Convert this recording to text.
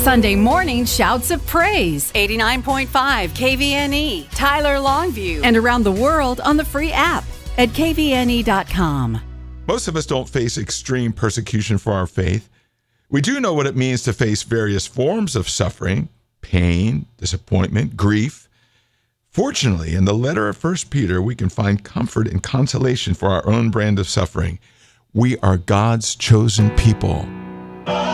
Sunday morning shouts of praise. 89.5 KVNE, Tyler Longview, and around the world on the free app at kvne.com. Most of us don't face extreme persecution for our faith. We do know what it means to face various forms of suffering, pain, disappointment, grief. Fortunately, in the letter of 1 Peter, we can find comfort and consolation for our own brand of suffering. We are God's chosen people.